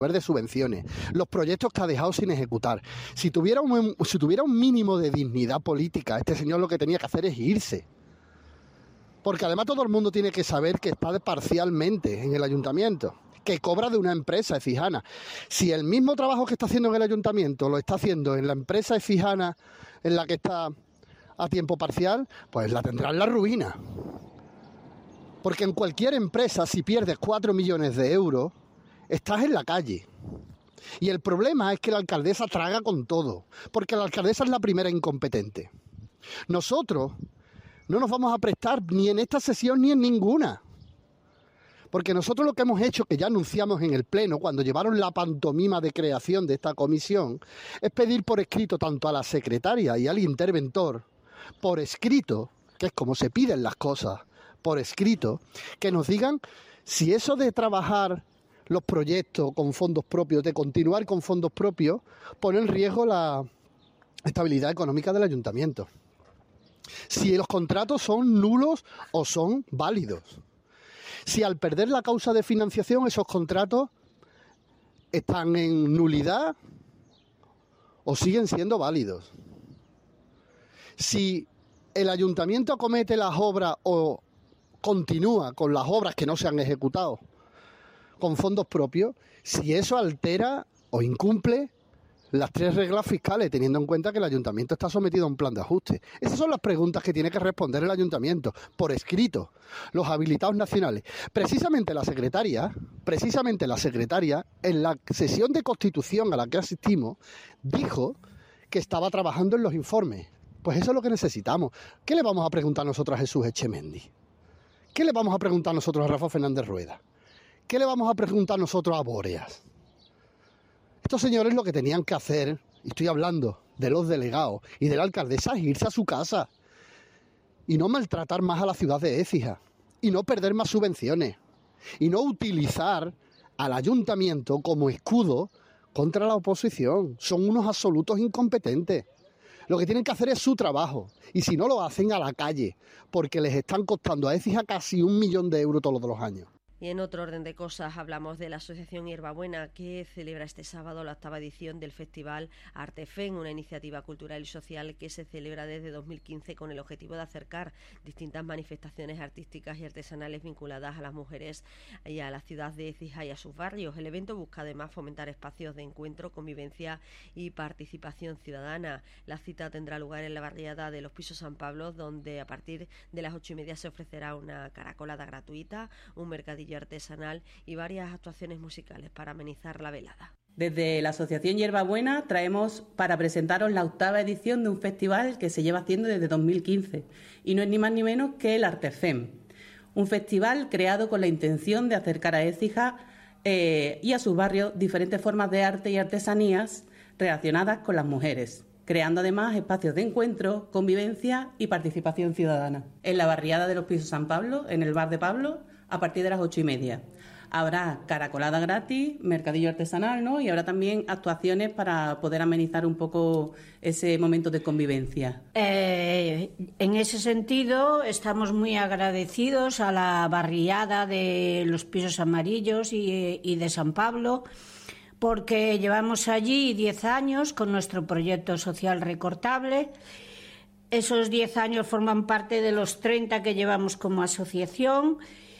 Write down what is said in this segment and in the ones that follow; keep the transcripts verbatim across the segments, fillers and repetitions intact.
de subvenciones, los proyectos que ha dejado sin ejecutar. Si tuviera un, si tuviera un mínimo de dignidad política, este señor lo que tenía que hacer es irse. Porque además todo el mundo tiene que saber que está parcialmente en el ayuntamiento, que cobra de una empresa Ecijana. Si el mismo trabajo que está haciendo en el ayuntamiento lo está haciendo en la empresa Ecijana en la que está a tiempo parcial, pues la tendrá en la ruina. Porque en cualquier empresa, si pierdes cuatro millones de euros, estás en la calle. Y el problema es que la alcaldesa traga con todo, porque la alcaldesa es la primera incompetente. Nosotros no nos vamos a prestar ni en esta sesión ni en ninguna. Porque nosotros lo que hemos hecho, que ya anunciamos en el Pleno, cuando llevaron la pantomima de creación de esta comisión, es pedir por escrito tanto a la secretaria y al interventor, por escrito, que es como se piden las cosas, por escrito, que nos digan si eso de trabajar los proyectos con fondos propios, de continuar con fondos propios, pone en riesgo la estabilidad económica del ayuntamiento. Si los contratos son nulos o son válidos. Si al perder la causa de financiación esos contratos están en nulidad o siguen siendo válidos. Si el ayuntamiento acomete las obras o continúa con las obras que no se han ejecutado con fondos propios, si eso altera o incumple las tres reglas fiscales, teniendo en cuenta que el ayuntamiento está sometido a un plan de ajuste. Esas son las preguntas que tiene que responder el ayuntamiento, por escrito, los habilitados nacionales. Precisamente la secretaria, precisamente la secretaria, en la sesión de constitución a la que asistimos, dijo que estaba trabajando en los informes. Pues eso es lo que necesitamos. ¿Qué le vamos a preguntar nosotros a Jesús Echemendi? ¿Qué le vamos a preguntar nosotros a Rafa Fernández Rueda? ¿Qué le vamos a preguntar nosotros a Bóreas? Estos señores lo que tenían que hacer, y estoy hablando de los delegados y de la alcaldesa, es irse a su casa y no maltratar más a la ciudad de Écija y no perder más subvenciones y no utilizar al ayuntamiento como escudo contra la oposición. Son unos absolutos incompetentes. Lo que tienen que hacer es su trabajo y si no lo hacen, a la calle, porque les están costando a Écija casi un millón de euros todos los años. Y en otro orden de cosas hablamos de la Asociación Hierbabuena, que celebra este sábado la octava edición del Festival Artefem, una iniciativa cultural y social que se celebra desde dos mil quince con el objetivo de acercar distintas manifestaciones artísticas y artesanales vinculadas a las mujeres y a la ciudad de Écija y a sus barrios. El evento busca además fomentar espacios de encuentro, convivencia y participación ciudadana. La cita tendrá lugar en la barriada de los Pisos San Pablo, donde a partir de las ocho y media se ofrecerá una caracolada gratuita, un mercadillo artesanal y varias actuaciones musicales para amenizar la velada. Desde la Asociación Hierbabuena traemos para presentaros la octava edición de un festival que se lleva haciendo desde dos mil quince y no es ni más ni menos que el Artefem, un festival creado con la intención de acercar a Écija eh, y a sus barrios diferentes formas de arte y artesanías relacionadas con las mujeres, creando además espacios de encuentro, convivencia y participación ciudadana. En la barriada de los Pisos San Pablo, en el bar de Pablo, a partir de las ocho y media. Habrá caracolada gratis, mercadillo artesanal, ¿no? Y habrá también actuaciones para poder amenizar un poco ese momento de convivencia. Eh, en ese sentido, estamos muy agradecidos a la barriada de los Pisos Amarillos y, y de San Pablo, porque llevamos allí diez años con nuestro proyecto social recortable. Esos diez años forman parte de los treinta que llevamos como asociación.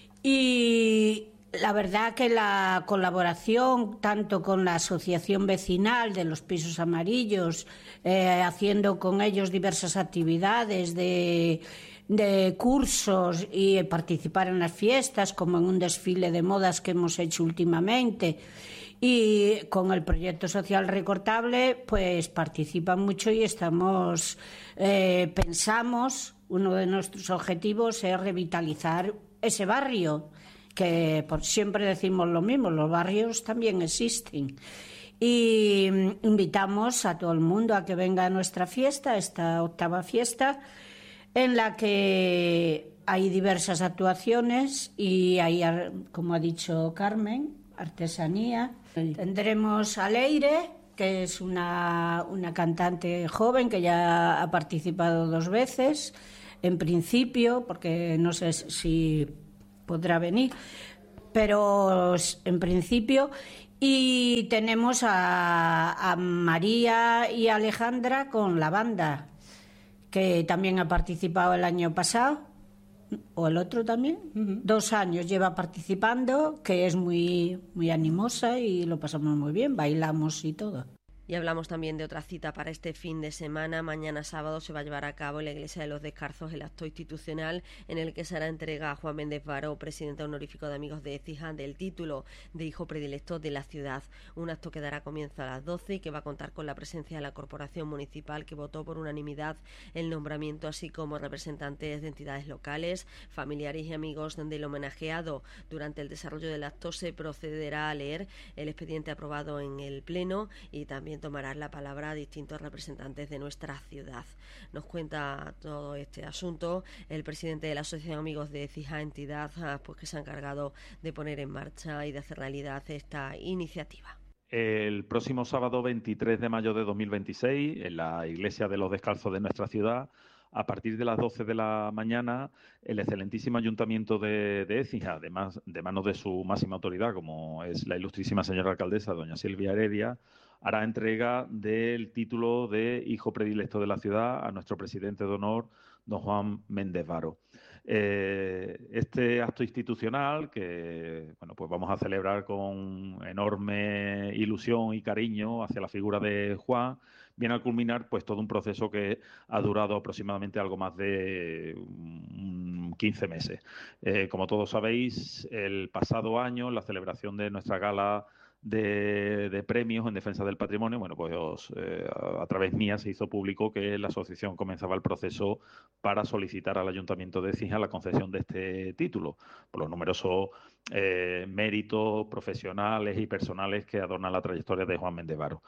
Y la verdad que la colaboración tanto con la asociación vecinal de los Pisos Amarillos, eh, haciendo con ellos diversas actividades de, de cursos y participar en las fiestas, como en un desfile de modas que hemos hecho últimamente, y con el proyecto social recortable, pues participan mucho y estamos, eh, pensamos, uno de nuestros objetivos es revitalizar ese barrio, que por siempre decimos lo mismo, los barrios también existen. Y invitamos a todo el mundo a que venga a nuestra fiesta, esta octava fiesta, en la que hay diversas actuaciones y hay, como ha dicho Carmen, artesanía. Sí. Tendremos a Leire, que es una, una cantante joven que ya ha participado dos veces, en principio, porque no sé si podrá venir, pero en principio, Y tenemos a, a María y Alejandra con la banda, que también ha participado el año pasado, o el otro también. Uh-huh. Dos años lleva participando, que es muy, muy animosa y lo pasamos muy bien, bailamos y todo. Y hablamos también de otra cita para este fin de semana. Mañana sábado se va a llevar a cabo en la Iglesia de los Descalzos el acto institucional en el que se hará entrega a Juan Méndez Varo, presidente honorífico de Amigos de Écija, del título de hijo predilecto de la ciudad. Un acto que dará comienzo a las doce y que va a contar con la presencia de la Corporación Municipal, que votó por unanimidad el nombramiento, así como representantes de entidades locales, familiares y amigos del homenajeado. Durante el desarrollo del acto se procederá a leer el expediente aprobado en el Pleno y también tomarán la palabra a distintos representantes de nuestra ciudad. Nos cuenta todo este asunto el presidente de la Asociación Amigos de Écija, entidad pues que se ha encargado de poner en marcha y de hacer realidad esta iniciativa. El próximo sábado veintitrés de mayo de dos mil veintiséis, en la Iglesia de los Descalzos de nuestra ciudad, a partir de las doce de la mañana, el excelentísimo Ayuntamiento de, de Écija, además de manos de su máxima autoridad, como es la ilustrísima señora alcaldesa, doña Silvia Heredia, hará entrega del título de hijo predilecto de la ciudad a nuestro presidente de honor, don Juan Méndez Varo. Eh, este acto institucional, que bueno, pues vamos a celebrar con enorme ilusión y cariño hacia la figura de Juan, viene a culminar pues todo un proceso que ha durado aproximadamente algo más de um, quince meses. Eh, como todos sabéis, el pasado año, la celebración de nuestra gala De, de premios en defensa del patrimonio, bueno, pues eh, a, a través mía se hizo público que la asociación comenzaba el proceso para solicitar al Ayuntamiento de Écija la concesión de este título, por los numerosos eh, méritos profesionales y personales que adornan la trayectoria de Juan Méndez Varo.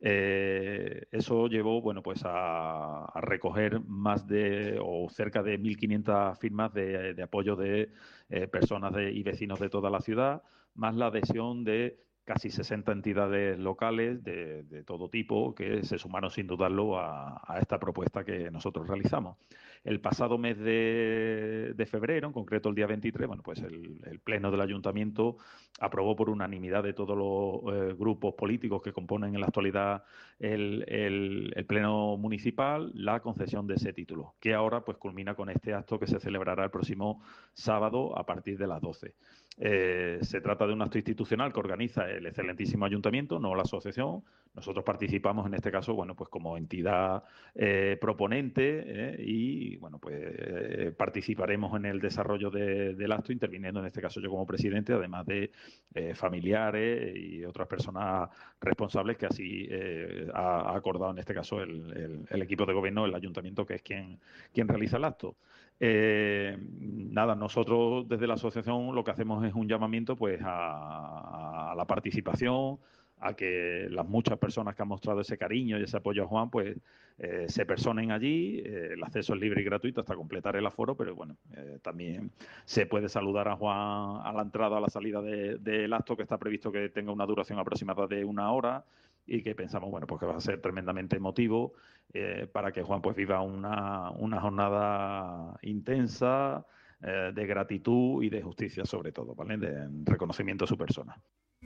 Eh, eso llevó, bueno, pues a, a recoger más de, o cerca de mil quinientas firmas de, de apoyo de eh, personas de, y vecinos de toda la ciudad, más la adhesión de casi sesenta entidades locales de, de todo tipo que se sumaron sin dudarlo a, a esta propuesta que nosotros realizamos. El pasado mes de, de febrero, en concreto el día veintitrés, bueno, pues el, el Pleno del Ayuntamiento aprobó por unanimidad de todos los eh, grupos políticos que componen en la actualidad el, el, el Pleno Municipal la concesión de ese título, que ahora pues culmina con este acto que se celebrará el próximo sábado a partir de las doce. Eh, se trata de un acto institucional que organiza el excelentísimo Ayuntamiento, no la asociación. Nosotros participamos en este caso, bueno, pues como entidad eh, proponente eh, y, bueno, pues eh, participaremos en el desarrollo de, del acto, interviniendo en este caso yo como presidente, además de eh, familiares y otras personas responsables que así eh, ha acordado en este caso el, el, el equipo de gobierno, el Ayuntamiento, que es quien, quien realiza el acto. Eh, nada, nosotros desde la asociación lo que hacemos es un llamamiento pues a, a la participación, a que las muchas personas que han mostrado ese cariño y ese apoyo a Juan pues eh, se personen allí. Eh, el acceso es libre y gratuito hasta completar el aforo, pero bueno, eh, también se puede saludar a Juan a la entrada, a la salida de, del acto, que está previsto que tenga una duración aproximada de una hora y que pensamos, bueno, pues que va a ser tremendamente emotivo eh, para que Juan pues viva una, una jornada intensa eh, de gratitud y de justicia sobre todo, ¿vale? De reconocimiento a su persona.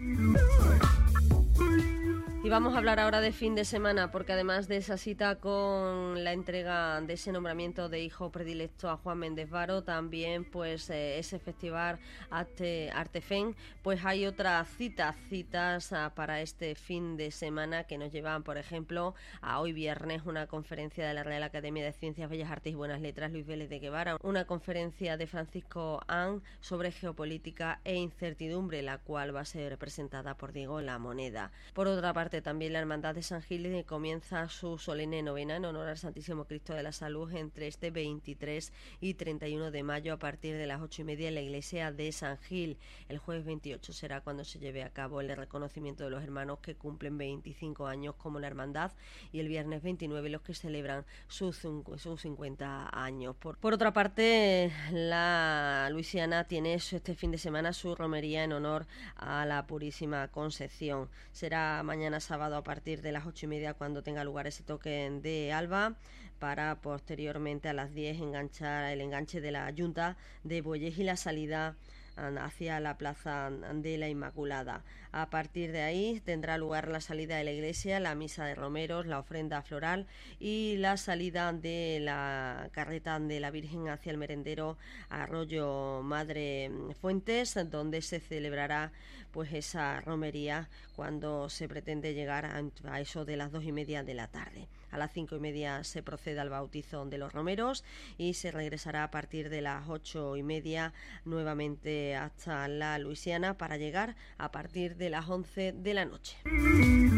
Y vamos a hablar ahora de fin de semana, porque además de esa cita con la entrega de ese nombramiento de hijo predilecto a Juan Méndez Varo, también pues eh, ese festival Arte, Artefem, pues hay otras citas, citas a, para este fin de semana que nos llevan, por ejemplo, a hoy viernes una conferencia de la Real Academia de Ciencias, Bellas Artes y Buenas Letras Luis Vélez de Guevara, una conferencia de Francisco An sobre geopolítica e incertidumbre, la cual va a ser presentada por Diego La Moneda. Por otra parte, también la Hermandad de San Gil comienza su solemne novena en honor al Santísimo Cristo de la Salud entre este veintitrés y treinta y uno de mayo a partir de las ocho y media en la iglesia de San Gil. El jueves veintiocho será cuando se lleve a cabo el reconocimiento de los hermanos que cumplen veinticinco años como la hermandad, y el viernes veintinueve los que celebran sus, sus cincuenta años. Por, por otra parte, la Luisiana tiene este fin de semana su romería en honor a la Purísima Concepción. Será mañana sábado a partir de las ocho y media cuando tenga lugar ese toque de alba, para posteriormente a las diez enganchar el enganche de la Junta de Bueyes y la salida hacia la Plaza de la Inmaculada. A partir de ahí tendrá lugar la salida de la iglesia, la misa de romeros, la ofrenda floral y la salida de la carreta de la Virgen hacia el merendero Arroyo Madre Fuentes, donde se celebrará pues esa romería cuando se pretende llegar a, a eso de las dos y media de la tarde. A las cinco y media se procede al bautizo de los romeros y se regresará a partir de las ocho y media nuevamente hasta la Luisiana para llegar a partir de las once de la noche.